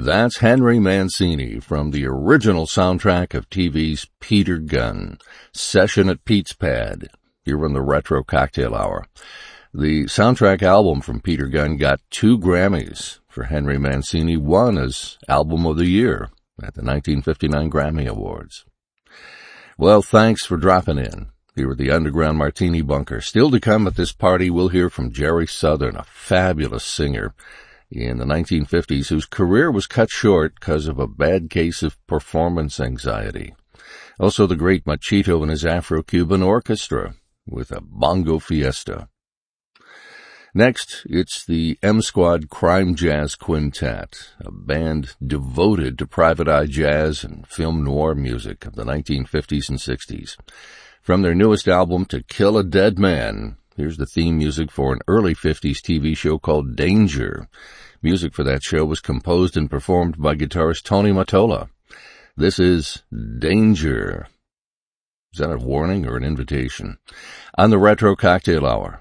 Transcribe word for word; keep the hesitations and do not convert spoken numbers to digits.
That's Henry Mancini from the original soundtrack of T V's Peter Gunn, Session at Pete's Pad, here on the Retro Cocktail Hour. The soundtrack album from Peter Gunn got two Grammys. For Henry Mancini, one as Album of the Year at the nineteen fifty-nine Grammy Awards. Well, thanks for dropping in here at the Underground Martini Bunker. Still to come at this party, we'll hear from Jerry Southern, a fabulous singer in the nineteen fifties whose career was cut short because of a bad case of performance anxiety. Also, the great Machito and his Afro-Cuban Orchestra with a bongo fiesta. Next, it's the M-Squad Crime Jazz Quintet, a band devoted to private eye jazz and film noir music of the nineteen fifties and sixties. From their newest album, To Kill a Dead Man, here's the theme music for an early fifties T V show called Danger. Music for that show was composed and performed by guitarist Tony Mottola. This is Danger. Is that a warning or an invitation? On the Retro Cocktail Hour.